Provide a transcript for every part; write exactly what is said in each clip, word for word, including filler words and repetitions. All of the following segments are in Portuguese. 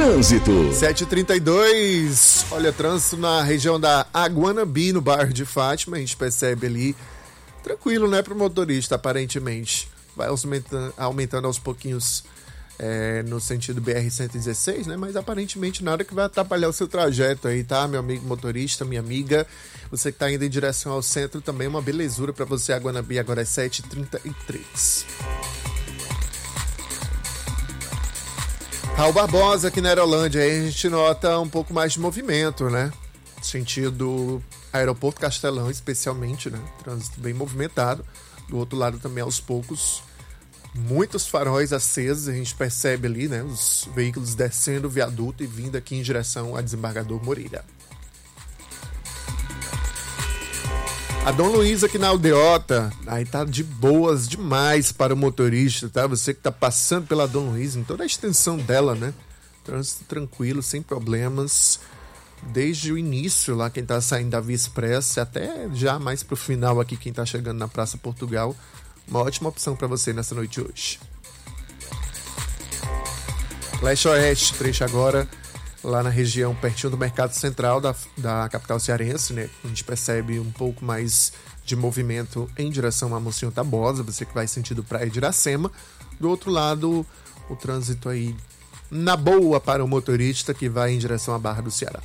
Trânsito. sete e trinta e dois. Olha, trânsito na região da Aguanabi, no bairro de Fátima. A gente percebe ali, tranquilo, né, para o motorista, aparentemente. Vai aumentando, aumentando aos pouquinhos é, no sentido B R cento e dezesseis, né? Mas aparentemente nada que vai atrapalhar o seu trajeto aí, tá, meu amigo motorista, minha amiga. Você que tá indo em direção ao centro também, uma belezura para você, Aguanabi. Agora é sete e trinta e três. Raul Barbosa, aqui na Aerolândia, aí a gente nota um pouco mais de movimento, né? Sentido Aeroporto Castelão, especialmente, né? Trânsito bem movimentado. Do outro lado também, aos poucos, muitos faróis acesos. A gente percebe ali, né? Os veículos descendo o viaduto e vindo aqui em direção a Desembargador Moreira. A Dom Luiz aqui na Aldeota, aí tá de boas demais para o motorista, tá? Você que tá passando pela Dom Luiz, em toda a extensão dela, né? Trânsito tranquilo, sem problemas, desde o início lá, quem tá saindo da Via Expressa, até já mais pro final aqui, quem tá chegando na Praça Portugal. Uma ótima opção para você nessa noite hoje. Leste-Oeste, trecho agora, lá na região pertinho do Mercado Central da, da capital cearense, né? A gente percebe um pouco mais de movimento em direção a Monsenhor Tabosa, você que vai sentido Praia de Iracema. Do outro lado, o trânsito aí na boa para o motorista que vai em direção à Barra do Ceará.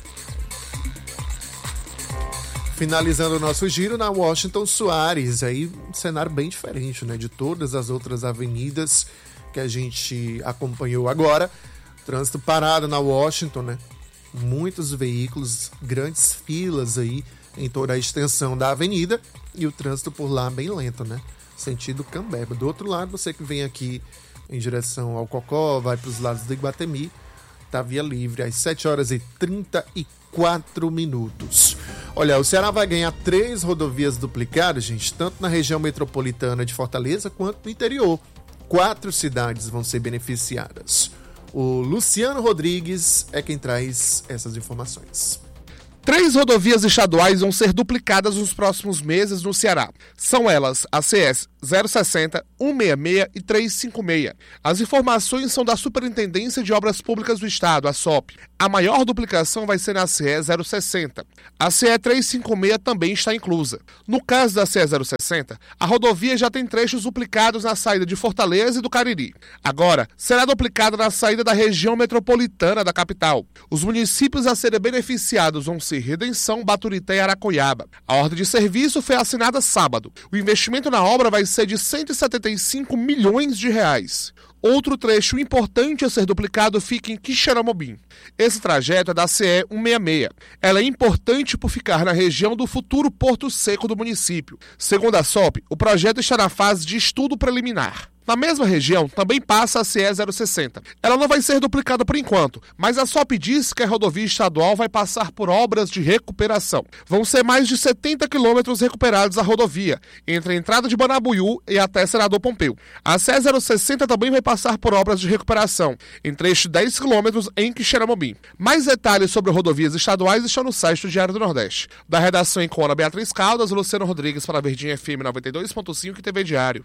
Finalizando o nosso giro na Washington Soares, aí um cenário bem diferente, né? De todas as outras avenidas que a gente acompanhou agora. Trânsito parado na Washington, né? Muitos veículos, grandes filas aí em toda a extensão da avenida e o trânsito por lá bem lento, né? Sentido Cambeba. Do outro lado, você que vem aqui em direção ao Cocó, vai para os lados do Iguatemi, tá via livre às sete horas e trinta e quatro minutos. Olha, o Ceará vai ganhar três rodovias duplicadas, gente, tanto na região metropolitana de Fortaleza quanto no interior. Quatro cidades vão ser beneficiadas. O Luciano Rodrigues é quem traz essas informações. Três rodovias estaduais vão ser duplicadas nos próximos meses no Ceará. São elas a C S zero sessenta, cento e sessenta e seis e trezentos e cinquenta e seis. As informações são da Superintendência de Obras Públicas do Estado, a S O P. A maior duplicação vai ser na C E zero sessenta. A C E trezentos e cinquenta e seis também está inclusa. No caso da C E zero sessenta, a rodovia já tem trechos duplicados na saída de Fortaleza e do Cariri. Agora, será duplicada na saída da região metropolitana da capital. Os municípios a serem beneficiados vão ser Redenção, Baturité e Aracoiaba. A ordem de serviço foi assinada sábado. O investimento na obra vai ser de cento e setenta e cinco milhões de reais. Outro trecho importante a ser duplicado fica em Quixeramobim. Esse trajeto é da C E cento e sessenta e seis. Ela é importante por ficar na região do futuro Porto Seco do município. Segundo a S O P, o projeto está na fase de estudo preliminar. Na mesma região, também passa a C E zero sessenta. Ela não vai ser duplicada por enquanto, mas a S O P diz que a rodovia estadual vai passar por obras de recuperação. Vão ser mais de setenta quilômetros recuperados a rodovia, entre a entrada de Banabuiú e até Senador Pompeu. A C E zero sessenta também vai passar por obras de recuperação, em trecho de dez quilômetros em Quixeramobim. Mais detalhes sobre rodovias estaduais estão no site do Diário do Nordeste. Da redação em Cona, Beatriz Caldas, Luciano Rodrigues para a Verdinha F M noventa e dois ponto cinco e T V Diário.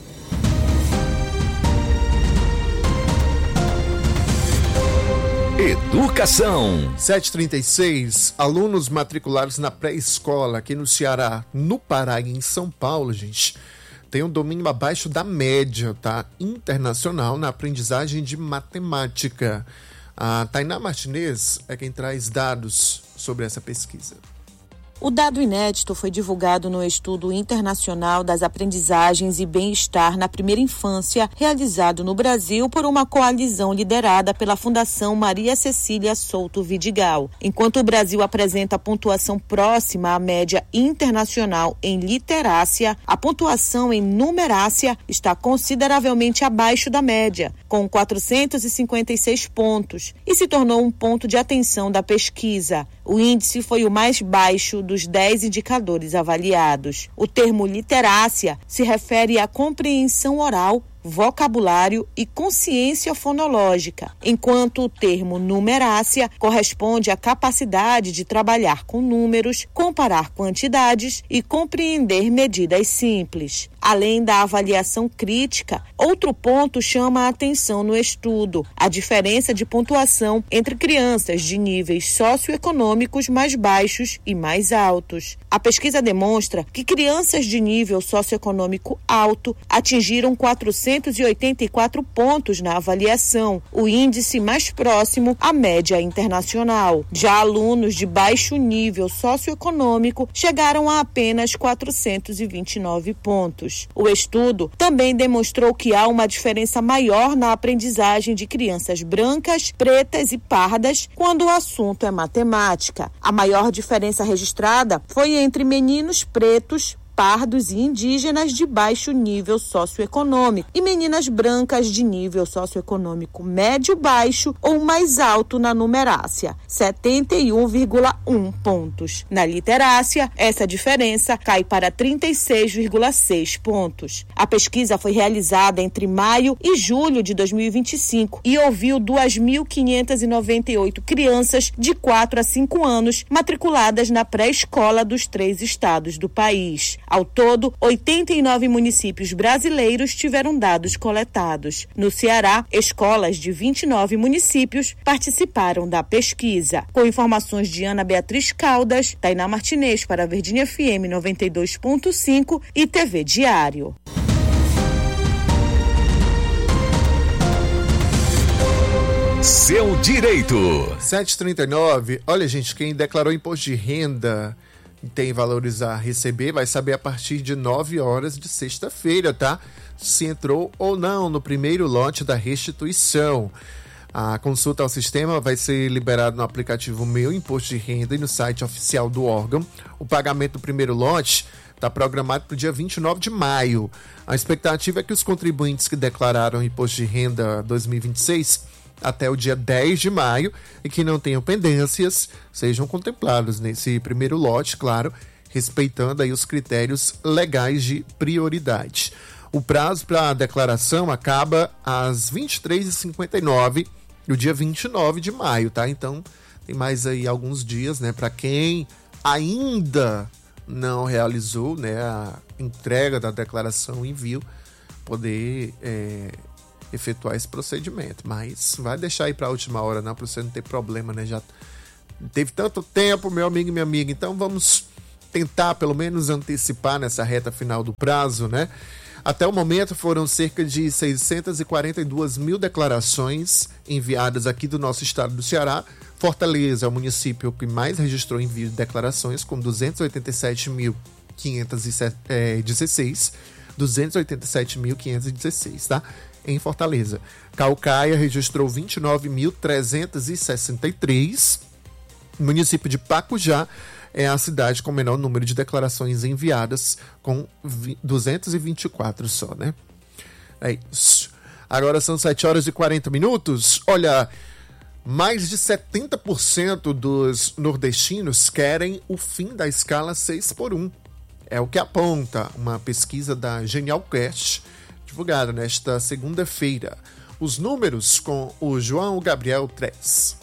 Educação. sete e trinta e seis, alunos matriculados na pré-escola aqui no Ceará, no Pará e em São Paulo, gente, tem um domínio abaixo da média, tá? Internacional na aprendizagem de matemática. A Tainá Martinez é quem traz dados sobre essa pesquisa. O dado inédito foi divulgado no Estudo Internacional das Aprendizagens e Bem-Estar na Primeira Infância, realizado no Brasil por uma coalizão liderada pela Fundação Maria Cecília Souto Vidigal. Enquanto o Brasil apresenta pontuação próxima à média internacional em literácia, a pontuação em numerácia está consideravelmente abaixo da média, com quatrocentos e cinquenta e seis pontos, e se tornou um ponto de atenção da pesquisa. O índice foi o mais baixo dos dez indicadores avaliados. O termo literácia se refere à compreensão oral, vocabulário e consciência fonológica, enquanto o termo numerácia corresponde à capacidade de trabalhar com números, comparar quantidades e compreender medidas simples. Além da avaliação crítica, outro ponto chama a atenção no estudo: a diferença de pontuação entre crianças de níveis socioeconômicos mais baixos e mais altos. A pesquisa demonstra que crianças de nível socioeconômico alto atingiram quatrocentos e oitenta e quatro pontos na avaliação, o índice mais próximo à média internacional. Já alunos de baixo nível socioeconômico chegaram a apenas quatrocentos e vinte e nove pontos. O estudo também demonstrou que há uma diferença maior na aprendizagem de crianças brancas, pretas e pardas quando o assunto é matemática. A maior diferença registrada foi entre meninos pretos, pardos e indígenas de baixo nível socioeconômico e meninas brancas de nível socioeconômico médio-baixo ou mais alto na numerácia, setenta e um vírgula um pontos. Na literácia, essa diferença cai para trinta e seis vírgula seis pontos. A pesquisa foi realizada entre maio e julho de dois mil e vinte e cinco e ouviu duas mil quinhentas e noventa e oito crianças de quatro a cinco anos matriculadas na pré-escola dos três estados do país. Ao todo, oitenta e nove municípios brasileiros tiveram dados coletados. No Ceará, escolas de vinte e nove municípios participaram da pesquisa. Com informações de Ana Beatriz Caldas, Tainá Martinez para a Verdinha F M noventa e dois ponto cinco e T V Diário. Seu direito. sete e trinta e nove. Olha, gente, quem declarou imposto de renda tem valores a receber vai saber a partir de nove horas de sexta-feira, tá? Se entrou ou não no primeiro lote da restituição. A consulta ao sistema vai ser liberada no aplicativo Meu Imposto de Renda e no site oficial do órgão. O pagamento do primeiro lote está programado para o dia vinte e nove de maio. A expectativa é que os contribuintes que declararam imposto de renda dois mil e vinte e seis até o dia dez de maio e que não tenham pendências sejam contemplados nesse primeiro lote, claro, respeitando aí os critérios legais de prioridade. O prazo para a declaração acaba às vinte e três e cinquenta e nove do dia vinte e nove de maio, tá? Então tem mais aí alguns dias, né, para quem ainda não realizou, né, a entrega da declaração envio, poder é, efetuar esse procedimento, mas vai deixar aí para a última hora não, para você não ter problema, né? Já teve tanto tempo, meu amigo e minha amiga, então vamos tentar pelo menos antecipar nessa reta final do prazo, né? Até o momento foram cerca de seiscentas e quarenta e duas mil declarações enviadas aqui do nosso estado do Ceará. Fortaleza é o município que mais registrou envio de declarações, com duzentas e oitenta e sete mil quinhentos e dezesseis, duzentas e oitenta e sete mil quinhentos e dezesseis, tá? Em Fortaleza. Caucaia registrou vinte e nove mil trezentos e sessenta e três. O município de Pacujá é a cidade com o menor número de declarações enviadas, com duzentos e vinte e quatro só, né? É isso. Agora são sete horas e quarenta minutos. Olha, mais de setenta por cento dos nordestinos querem o fim da escala seis por um. É o que aponta uma pesquisa da Genial Quest, divulgada nesta segunda-feira. Os números com o João Gabriel Tres.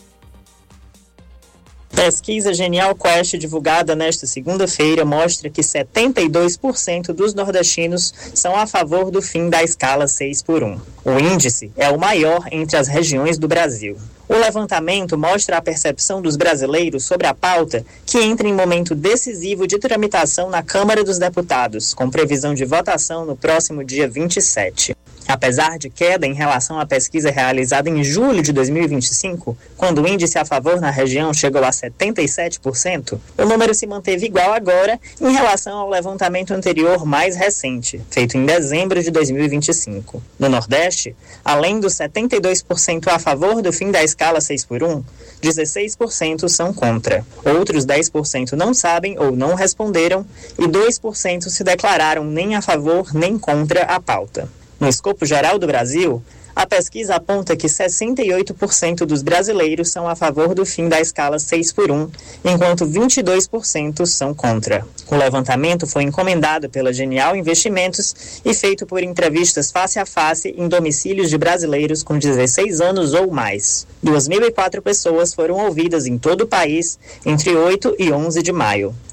Pesquisa Genial Quest divulgada nesta segunda-feira mostra que setenta e dois por cento dos nordestinos são a favor do fim da escala seis por um. O índice é o maior entre as regiões do Brasil. O levantamento mostra a percepção dos brasileiros sobre a pauta, que entra em momento decisivo de tramitação na Câmara dos Deputados, com previsão de votação no próximo dia vinte e sete. Apesar de queda em relação à pesquisa realizada em julho de dois mil e vinte e cinco, quando o índice a favor na região chegou a setenta e sete por cento, o número se manteve igual agora em relação ao levantamento anterior mais recente, feito em dezembro de dois mil e vinte e cinco. No Nordeste, além dos setenta e dois por cento a favor do fim da escala seis por um, dezesseis por cento são contra. Outros dez por cento não sabem ou não responderam e dois por cento se declararam nem a favor nem contra a pauta. No escopo geral do Brasil, a pesquisa aponta que sessenta e oito por cento dos brasileiros são a favor do fim da escala seis por um, enquanto vinte e dois por cento são contra. O levantamento foi encomendado pela Genial Investimentos e feito por entrevistas face a face em domicílios de brasileiros com dezesseis anos ou mais. duas mil e quatro pessoas foram ouvidas em todo o país entre oito e onze de maio.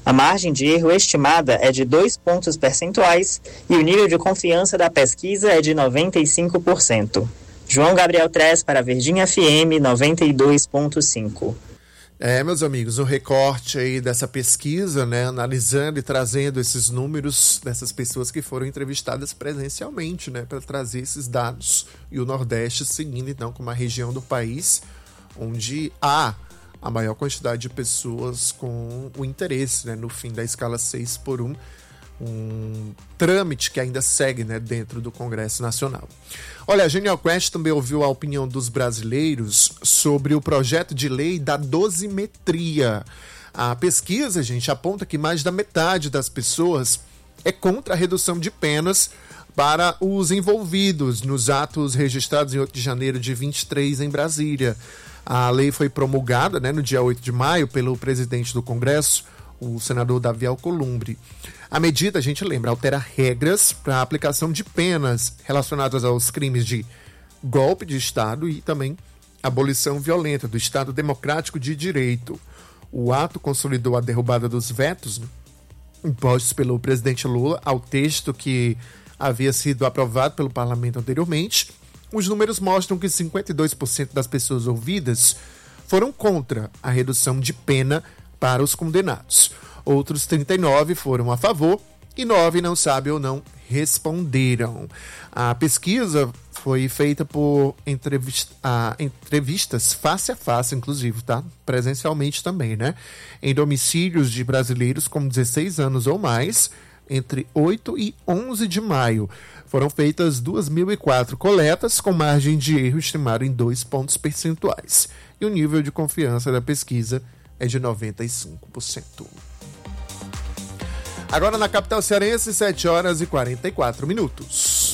A margem de erro estimada é de dois pontos percentuais e o nível de confiança da pesquisa é de noventa e cinco por cento. João Gabriel Tres para Verdinha F M noventa e dois ponto cinco. É, meus amigos, o recorte aí dessa pesquisa, né, analisando e trazendo esses números dessas pessoas que foram entrevistadas presencialmente, né, para trazer esses dados. E o Nordeste seguindo, então, como a região do país onde há a maior quantidade de pessoas com o interesse, né, no fim da escala seis por um, um trâmite que ainda segue, né, dentro do Congresso Nacional. Olha, a Genial Quest também ouviu a opinião dos brasileiros sobre o projeto de lei da dosimetria. A pesquisa, gente, aponta que mais da metade das pessoas é contra a redução de penas para os envolvidos nos atos registrados em oito de janeiro de vinte e três em Brasília. A lei foi promulgada, né, no dia oito de maio pelo presidente do Congresso, o senador Davi Alcolumbre. A medida, a gente lembra, altera regras para a aplicação de penas relacionadas aos crimes de golpe de Estado e também abolição violenta do Estado Democrático de Direito. O ato consolidou a derrubada dos vetos, né, impostos pelo presidente Lula ao texto que havia sido aprovado pelo parlamento anteriormente. Os números mostram que cinquenta e dois por cento das pessoas ouvidas foram contra a redução de pena para os condenados. Outros trinta e nove foram a favor e nove não sabem ou não responderam. A pesquisa foi feita por entrevist... ah, entrevistas face a face, inclusive, tá? Presencialmente também, né? Em domicílios de brasileiros com dezesseis anos ou mais, entre oito e onze de maio. Foram feitas duas mil e quatro coletas com margem de erro estimada em dois pontos percentuais. E o nível de confiança da pesquisa é de noventa e cinco por cento. Agora na capital cearense, sete horas e quarenta e quatro minutos.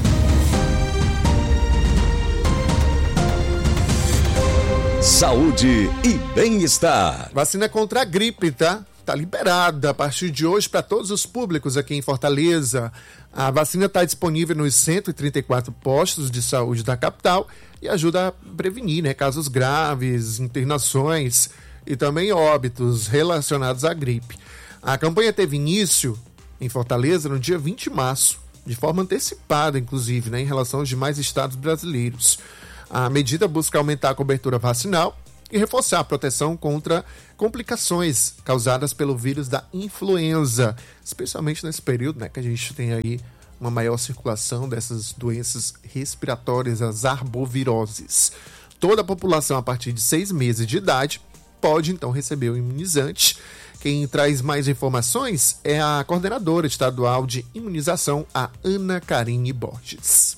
Saúde e bem-estar. Vacina contra a gripe, tá? Tá liberada a partir de hoje para todos os públicos aqui em Fortaleza. A vacina está disponível nos cento e trinta e quatro postos de saúde da capital e ajuda a prevenir, né, casos graves, internações e também óbitos relacionados à gripe. A campanha teve início em Fortaleza no dia vinte de março, de forma antecipada, inclusive, né, em relação aos demais estados brasileiros. A medida busca aumentar a cobertura vacinal e reforçar a proteção contra complicações causadas pelo vírus da influenza, especialmente nesse período, né, que a gente tem aí uma maior circulação dessas doenças respiratórias, as arboviroses. Toda a população a partir de seis meses de idade pode, então, receber o imunizante. Quem traz mais informações é a coordenadora estadual de imunização, a Ana Karine Borges.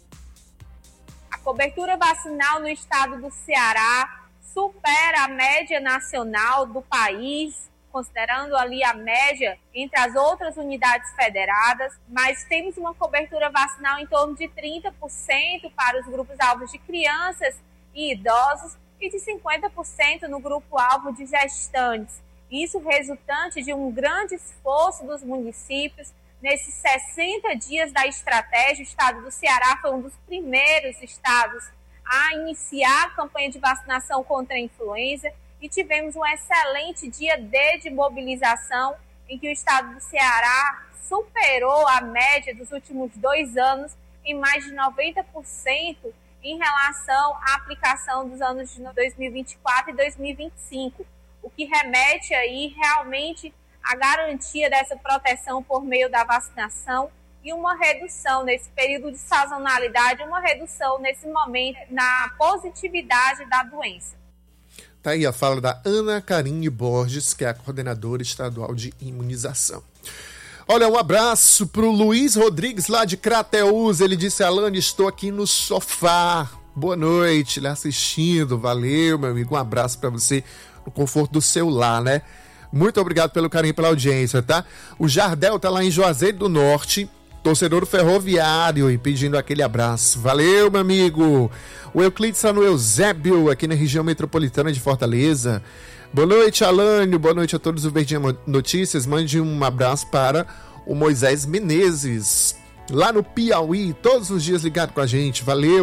A cobertura vacinal no estado do Ceará supera a média nacional do país, considerando ali a média entre as outras unidades federadas, mas temos uma cobertura vacinal em torno de trinta por cento para os grupos-alvos de crianças e idosos e de cinquenta por cento no grupo-alvo de gestantes. Isso resultante de um grande esforço dos municípios. Nesses sessenta dias da estratégia, o estado do Ceará foi um dos primeiros estados a iniciar a campanha de vacinação contra a influenza e tivemos um excelente dia D de mobilização em que o estado do Ceará superou a média dos últimos dois anos em mais de noventa por cento em relação à aplicação dos anos de dois mil e vinte e quatro e dois mil e vinte e cinco, o que remete aí realmente à garantia dessa proteção por meio da vacinação e uma redução nesse período de sazonalidade, uma redução nesse momento na positividade da doença. Tá aí a fala da Ana Karine Borges, que é a coordenadora estadual de imunização. Olha, um abraço pro Luiz Rodrigues, lá de Crateús. Ele disse: Alane, estou aqui no sofá. Boa noite, ele assistindo. Valeu, meu amigo. Um abraço para você no conforto do seu lar, né? Muito obrigado pelo carinho, pela audiência, tá? O Jardel tá lá em Juazeiro do Norte, torcedor ferroviário, e pedindo aquele abraço. Valeu, meu amigo. O Euclides está no Eusébio, aqui na região metropolitana de Fortaleza. Boa noite, Alane. Boa noite a todos do Verdinha Notícias. Mande um abraço para o Moisés Menezes, lá no Piauí, todos os dias ligado com a gente. Valeu.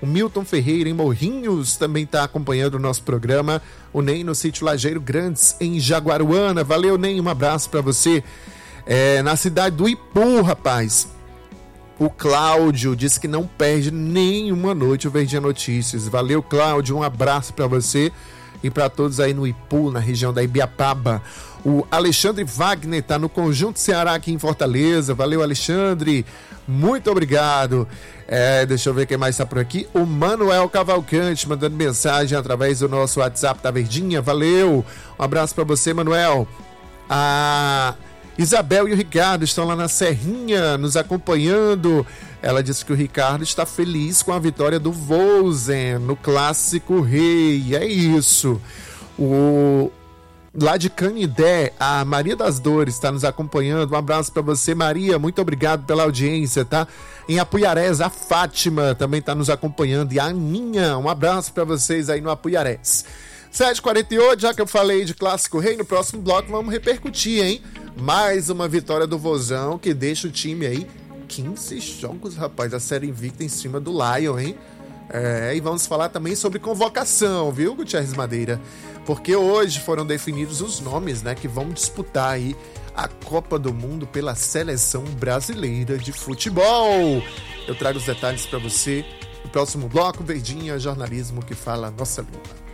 O Milton Ferreira, em Morrinhos, também está acompanhando o nosso programa. O Ney, no sítio Lajeiro Grandes, em Jaguaruana. Valeu, Ney, um abraço para você. É, na cidade do Ipu, rapaz. O Cláudio disse que não perde nenhuma noite o Verdinha Notícias. Valeu, Cláudio, um abraço para você e para todos aí no Ipu, na região da Ibiapaba. O Alexandre Wagner está no Conjunto Ceará aqui em Fortaleza. Valeu, Alexandre, muito obrigado. É, deixa eu ver quem mais está por aqui. O Manuel Cavalcante mandando mensagem através do nosso WhatsApp da Verdinha. Valeu, um abraço para você, Manuel. A Isabel e o Ricardo estão lá na Serrinha nos acompanhando. Ela disse que o Ricardo está feliz com a vitória do Vozen no Clássico Rei. É isso. O... Lá de Canidé, a Maria das Dores está nos acompanhando. Um abraço para você, Maria. Muito obrigado pela audiência, tá? Em Apuiarés, a Fátima também está nos acompanhando. E a Aninha, um abraço para vocês aí no Apuiarés. sete e quarenta e oito, já que eu falei de Clássico Rei, no próximo bloco vamos repercutir, hein? Mais uma vitória do Vozão, que deixa o time aí quinze jogos, rapaz, a série invicta em cima do Lion, hein? É, e vamos falar também sobre convocação, viu, Gutierrez Madeira? Porque hoje foram definidos os nomes, né, que vão disputar aí a Copa do Mundo pela Seleção Brasileira de Futebol. Eu trago os detalhes para você no próximo bloco. Verdinha, jornalismo que fala a nossa língua.